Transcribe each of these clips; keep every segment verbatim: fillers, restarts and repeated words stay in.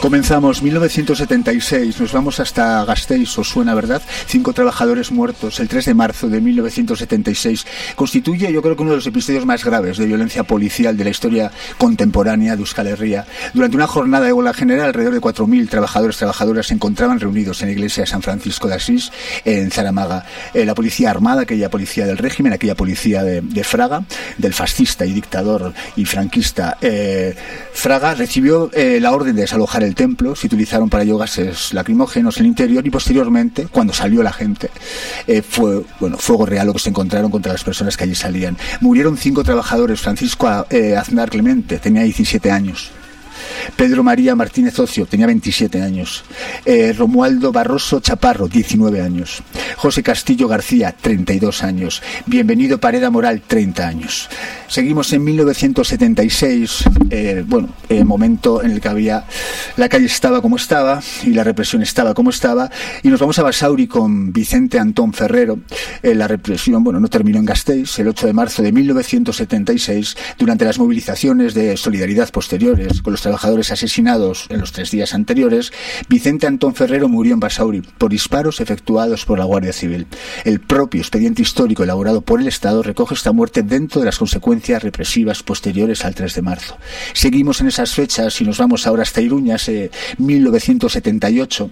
Comenzamos mil novecientos setenta y seis, nos vamos hasta Gasteiz, os suena, ¿verdad? Cinco trabajadores muertos el tres de marzo de mil novecientos setenta y seis. Constituye, yo creo que uno de los episodios más graves de violencia policial de la historia contemporánea de Euskal Herria. Durante una jornada de huelga general, alrededor de cuatro mil trabajadores y trabajadoras se encontraban reunidos en la iglesia de San Francisco de Asís, en Zaramaga. Eh, la policía armada, aquella policía del régimen, aquella policía de, de Fraga, del fascista y dictador y franquista eh, Fraga, recibió eh, la orden de desalojar el templo. Se utilizaron para ello gases lacrimógenos en el interior y posteriormente, cuando salió la gente, eh, fue bueno fuego real lo que se encontraron contra las personas que allí salían. Murieron cinco trabajadores. Francisco eh, Aznar Clemente tenía diecisiete años. Pedro María Martínez Ocio tenía veintisiete años. eh, Romualdo Barroso Chaparro, diecinueve años. José Castillo García, treinta y dos años. Bienvenido Pareda Moral, treinta años. Seguimos en mil novecientos setenta y seis, eh, bueno, eh, momento en el que había, la calle estaba como estaba y la represión estaba como estaba, y nos vamos a Basauri con Vicente Antón Ferrero. Eh, la represión, bueno, no terminó en Gasteiz. El ocho de marzo de mil novecientos setenta y seis, durante las movilizaciones de solidaridad posteriores con los trabajadores asesinados en los tres días anteriores, Vicente Antón Ferrero murió en Basauri por disparos efectuados por la Guardia Civil. El propio expediente histórico elaborado por el Estado recoge esta muerte dentro de las consecuencias represivas posteriores al tres de marzo. Seguimos en esas fechas y nos vamos ahora hasta Iruña, eh, mil novecientos setenta y ocho.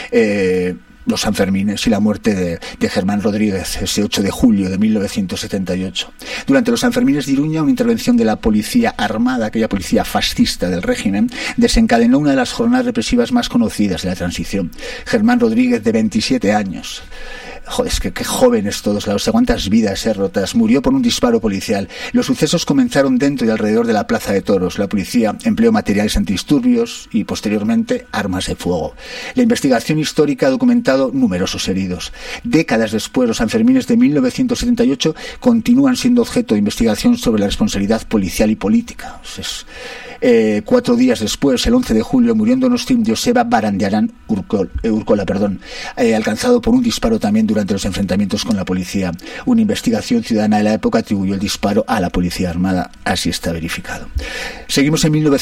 Eh, los Sanfermines y la muerte de, de Germán Rodríguez, ese ocho de julio de mil novecientos setenta y ocho. Durante los Sanfermines de Iruña, una intervención de la policía armada, aquella policía fascista del régimen, desencadenó una de las jornadas represivas más conocidas de la transición. Germán Rodríguez, de veintisiete años. Joder, es que qué jóvenes todos, la, o sea, cuántas vidas eh, rotas. Murió por un disparo policial. Los sucesos comenzaron dentro y alrededor de la Plaza de Toros. La policía empleó materiales antidisturbios y posteriormente armas de fuego. La investigación histórica ha documentado numerosos heridos. Décadas después, los Sanfermines de mil novecientos setenta y ocho continúan siendo objeto de investigación sobre la responsabilidad policial y política. O sea, es, Eh, cuatro días después, el once de julio, murió en Donosti Joseba Barandiaran Urcol, eh, Urcola, perdón, eh, alcanzado por un disparo también durante los enfrentamientos con la policía. Una investigación ciudadana de la época atribuyó el disparo a la policía armada. Así está verificado. Seguimos en mil novecientos